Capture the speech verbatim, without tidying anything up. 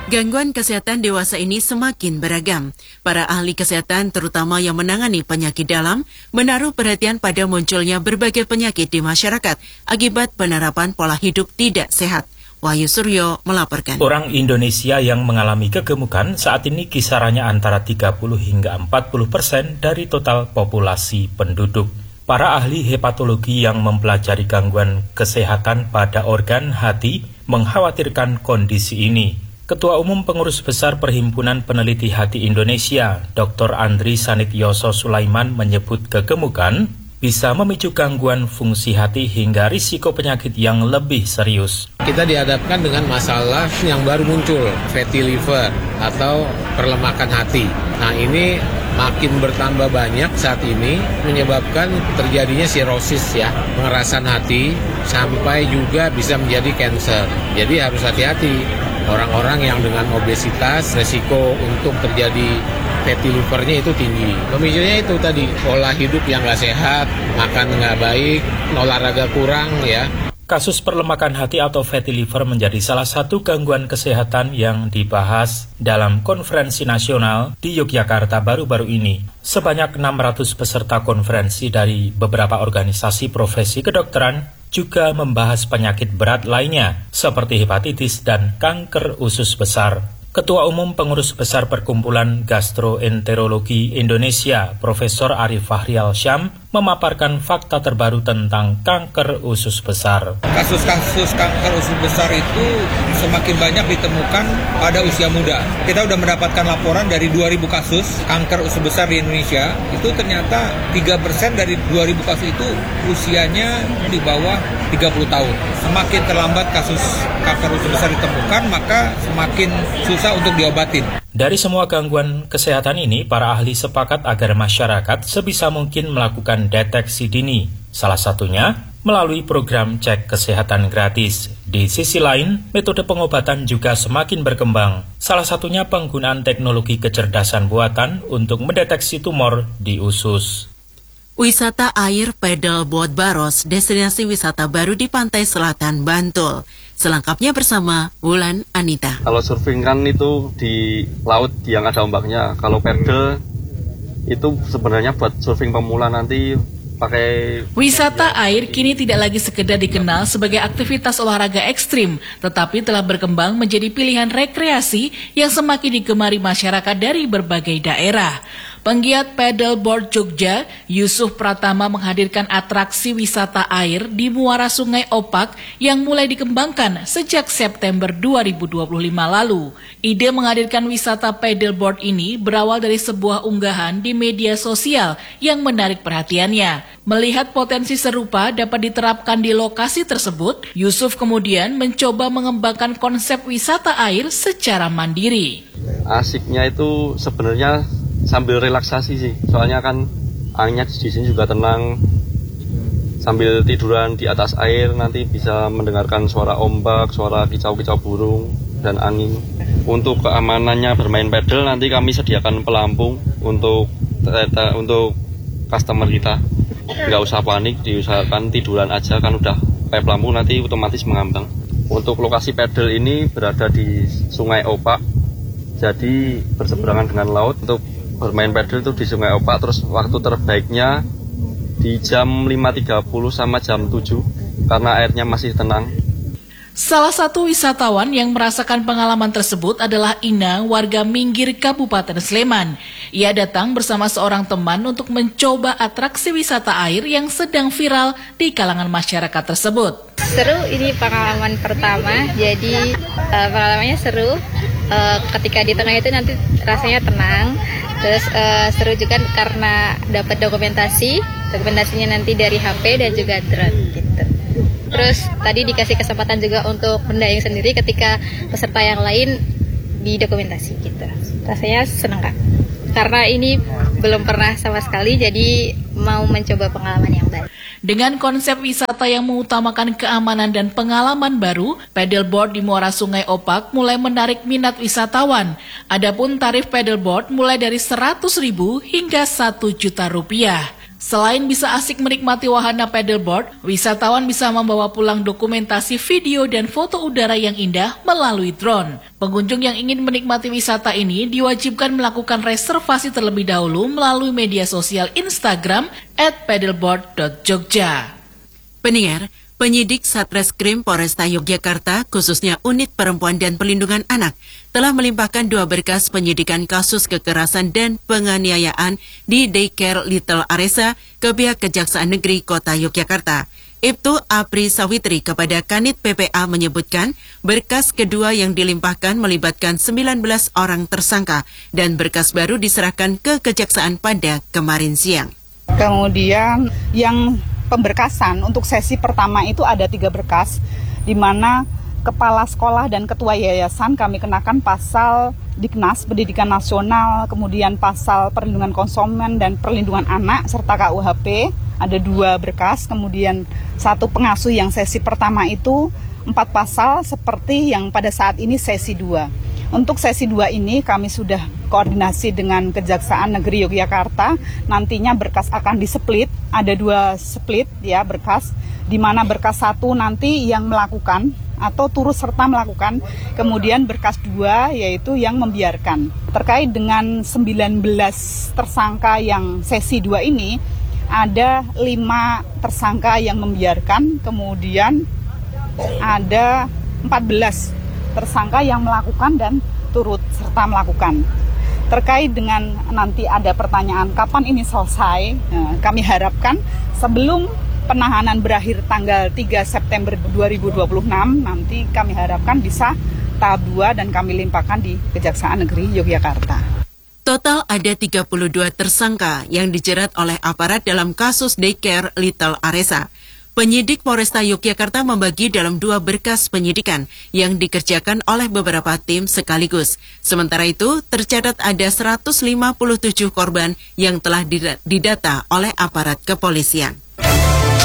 Gangguan kesehatan dewasa ini semakin beragam. Para ahli kesehatan, terutama yang menangani penyakit dalam, menaruh perhatian pada munculnya berbagai penyakit di masyarakat akibat penerapan pola hidup tidak sehat. Wahyu Suryo melaporkan. Orang Indonesia yang mengalami kegemukan saat ini kisarannya antara tiga puluh hingga empat puluh persen dari total populasi penduduk. Para ahli hepatologi yang mempelajari gangguan kesehatan pada organ hati mengkhawatirkan kondisi ini. Ketua Umum Pengurus Besar Perhimpunan Peneliti Hati Indonesia, Doktor Andri Sanityoso Sulaiman menyebut kegemukan bisa memicu gangguan fungsi hati hingga risiko penyakit yang lebih serius. Kita dihadapkan dengan masalah yang baru muncul, fatty liver atau perlemakan hati. Nah ini makin bertambah banyak saat ini menyebabkan terjadinya sirosis ya, pengerasan hati sampai juga bisa menjadi kanker. Jadi harus hati-hati. Orang-orang yang dengan obesitas, resiko untuk terjadi fatty livernya itu tinggi. Pemicunya itu tadi, pola hidup yang nggak sehat, makan nggak baik, olahraga kurang ya. Kasus perlemakan hati atau fatty liver menjadi salah satu gangguan kesehatan yang dibahas dalam konferensi nasional di Yogyakarta baru-baru ini. Sebanyak enam ratus peserta konferensi dari beberapa organisasi profesi kedokteran juga membahas penyakit berat lainnya seperti hepatitis dan kanker usus besar. Ketua Umum Pengurus Besar Perkumpulan Gastroenterologi Indonesia, Profesor Arif Fahrial Syam, memaparkan fakta terbaru tentang kanker usus besar. Kasus-kasus kanker usus besar itu semakin banyak ditemukan pada usia muda. Kita sudah mendapatkan laporan dari dua ribu kasus kanker usus besar di Indonesia. Itu ternyata tiga persen dari dua ribu kasus itu usianya di bawah tiga puluh tahun. Semakin terlambat kasus kanker usus besar ditemukan, maka semakin susah untuk diobatin. Dari semua gangguan kesehatan ini, para ahli sepakat agar masyarakat sebisa mungkin melakukan deteksi dini. Salah satunya melalui program cek kesehatan gratis. Di sisi lain, metode pengobatan juga semakin berkembang. Salah satunya penggunaan teknologi kecerdasan buatan untuk mendeteksi tumor di usus. Wisata air Paddleboard Baros, destinasi wisata baru di pantai selatan Bantul. Selengkapnya bersama Wulan Anita. Kalau surfing kan itu di laut yang ada ombaknya. Kalau paddle itu sebenarnya buat surfing pemula nanti pakai. Wisata air kini tidak lagi sekedar dikenal sebagai aktivitas olahraga ekstrim, tetapi telah berkembang menjadi pilihan rekreasi yang semakin digemari masyarakat dari berbagai daerah. Penggiat paddleboard Jogja, Yusuf Pratama menghadirkan atraksi wisata air di muara Sungai Opak yang mulai dikembangkan sejak September dua ribu dua puluh lima lalu. Ide menghadirkan wisata paddleboard ini berawal dari sebuah unggahan di media sosial yang menarik perhatiannya. Melihat potensi serupa dapat diterapkan di lokasi tersebut, Yusuf kemudian mencoba mengembangkan konsep wisata air secara mandiri. Asiknya itu sebenarnya sambil relaksasi sih, soalnya kan anginnya di sini juga tenang. Sambil tiduran di atas air nanti bisa mendengarkan suara ombak, suara kicau-kicau burung dan angin. Untuk keamanannya bermain paddle nanti kami sediakan pelampung untuk untuk customer kita. Nggak usah panik, diusahakan tiduran aja, kan udah pakai pelampung nanti otomatis mengambang. Untuk lokasi paddle ini berada di Sungai Opak, jadi berseberangan dengan laut. Untuk bermain paddle itu di Sungai Opak, terus waktu terbaiknya di jam lima tiga puluh sama jam tujuh karena airnya masih tenang. Salah satu wisatawan yang merasakan pengalaman tersebut adalah Ina, warga Minggir, Kabupaten Sleman. Ia datang bersama seorang teman untuk mencoba atraksi wisata air yang sedang viral di kalangan masyarakat tersebut. Seru, ini pengalaman pertama, jadi uh, pengalamannya seru. Uh, ketika di tengah itu nanti rasanya tenang, terus uh, seru juga karena dapat dokumentasi, dokumentasinya nanti dari H P dan juga drone gitu. Terus tadi dikasih kesempatan juga untuk mendayung sendiri ketika peserta yang lain didokumentasi gitu. Rasanya senang Kak, karena ini belum pernah sama sekali, jadi mau mencoba pengalaman yang baru. Dengan konsep wisata yang mengutamakan keamanan dan pengalaman baru, paddleboard di muara Sungai Opak mulai menarik minat wisatawan. Adapun tarif paddleboard mulai dari seratus ribu hingga satu juta rupiah. Selain bisa asik menikmati wahana paddleboard, wisatawan bisa membawa pulang dokumentasi video dan foto udara yang indah melalui drone. Pengunjung yang ingin menikmati wisata ini diwajibkan melakukan reservasi terlebih dahulu melalui media sosial Instagram at paddleboard dot jogja. Pendengar, penyidik Satreskrim Polresta Yogyakarta, khususnya Unit Perempuan dan Perlindungan Anak, telah melimpahkan dua berkas penyidikan kasus kekerasan dan penganiayaan di Daycare Little Aresa ke pihak Kejaksaan Negeri Kota Yogyakarta. Ibtu Apri Sawitri kepada Kanit P P A menyebutkan berkas kedua yang dilimpahkan melibatkan sembilan belas orang tersangka dan berkas baru diserahkan ke Kejaksaan pada kemarin siang. Kemudian yang pemberkasan untuk sesi pertama itu ada tiga berkas, di mana kepala sekolah dan ketua yayasan kami kenakan pasal Diknas Pendidikan Nasional, kemudian pasal perlindungan konsumen dan perlindungan anak, serta K U H P. Ada dua berkas, kemudian satu pengasuh yang sesi pertama itu empat pasal seperti yang pada saat ini sesi dua. Untuk sesi dua ini kami sudah koordinasi dengan Kejaksaan Negeri Yogyakarta, nantinya berkas akan displit, ada dua split ya berkas, di mana berkas satu nanti yang melakukan atau turut serta melakukan, kemudian berkas dua yaitu yang membiarkan. Terkait dengan sembilan belas tersangka yang sesi dua ini, ada lima tersangka yang membiarkan, kemudian ada empat belas tersangka yang melakukan dan turut serta melakukan. Terkait dengan nanti ada pertanyaan kapan ini selesai, kami harapkan sebelum penahanan berakhir tanggal tiga September dua ribu dua puluh enam, nanti kami harapkan bisa tahap dua dan kami limpahkan di Kejaksaan Negeri Yogyakarta. Total ada tiga puluh dua tersangka yang dijerat oleh aparat dalam kasus Daycare Little Aresa. Penyidik Polresta Yogyakarta membagi dalam dua berkas penyidikan yang dikerjakan oleh beberapa tim sekaligus. Sementara itu, tercatat ada seratus lima puluh tujuh korban yang telah didata oleh aparat kepolisian.